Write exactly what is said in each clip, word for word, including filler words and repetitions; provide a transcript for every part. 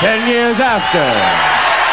ten years after.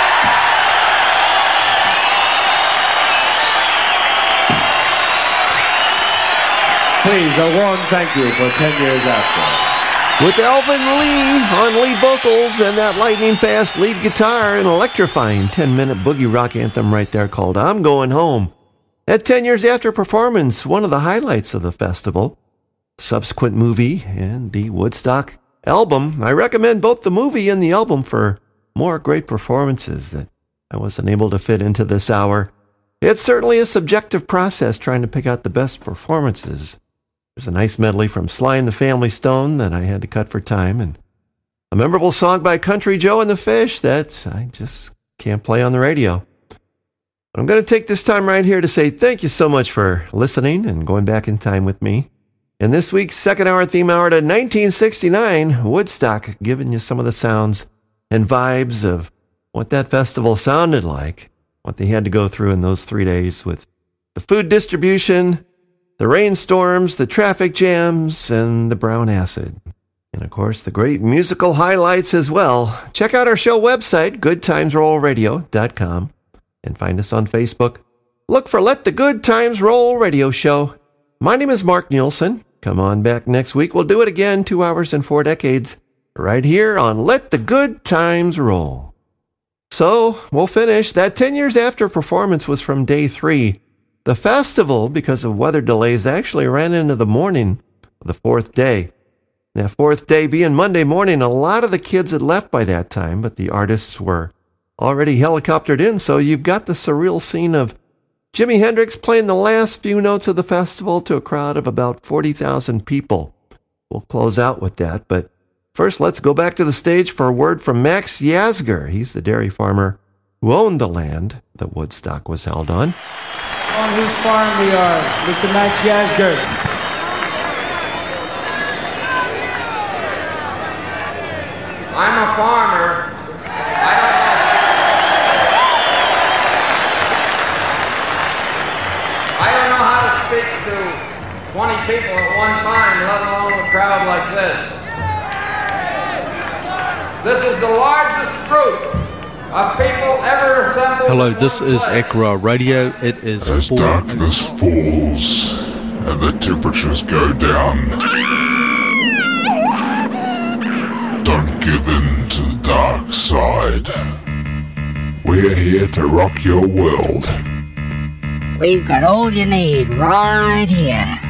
Please, a warm thank you for ten years after. With Alvin Lee on lead vocals and that lightning-fast lead guitar, an electrifying ten-minute boogie rock anthem right there called I'm Going Home. At ten years after performance, one of the highlights of the festival, subsequent movie and the Woodstock album. I recommend both the movie and the album for more great performances that I wasn't able to fit into this hour. It's certainly a subjective process trying to pick out the best performances. There's a nice medley from Sly and the Family Stone that I had to cut for time, and a memorable song by Country Joe and the Fish that I just can't play on the radio. I'm going to take this time right here to say thank you so much for listening and going back in time with me. In this week's second hour theme hour to nineteen sixty-nine, Woodstock, giving you some of the sounds and vibes of what that festival sounded like, what they had to go through in those three days with the food distribution, the rainstorms, the traffic jams, and the brown acid. And of course, the great musical highlights as well. Check out our show website, good times roll radio dot com, and find us on Facebook. Look for Let the Good Times Roll Radio Show. My name is Mark Nielsen. Come on back next week. We'll do it again, two hours and four decades, right here on Let the Good Times Roll. So, we'll finish. That ten years after performance was from day three. The festival, because of weather delays, actually ran into the morning of the fourth day. That fourth day being Monday morning, a lot of the kids had left by that time, but the artists were already helicoptered in, so you've got the surreal scene of Jimi Hendrix playing the last few notes of the festival to a crowd of about forty thousand people. We'll close out with that, but first let's go back to the stage for a word from Max Yasgur. He's the dairy farmer who owned the land that Woodstock was held on. On whose farm we are, Mister Max Yasgur. I'm a farmer. I don't know. I don't know how to speak to twenty people at one time, let alone a crowd like this. This is the largest group of people ever assembled. Hello, this is Acra Radio. It is As four darkness falls and the temperatures go down, don't give in to the dark side. We're here to rock your world. We've got all you need right here.